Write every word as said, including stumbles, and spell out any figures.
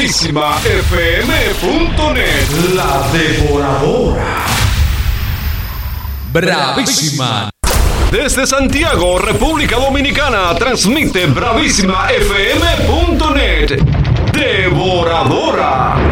bravísima f m punto net. La Devoradora. Bravísima. Desde Santiago, República Dominicana, transmite bravísima f m punto net. Devoradora.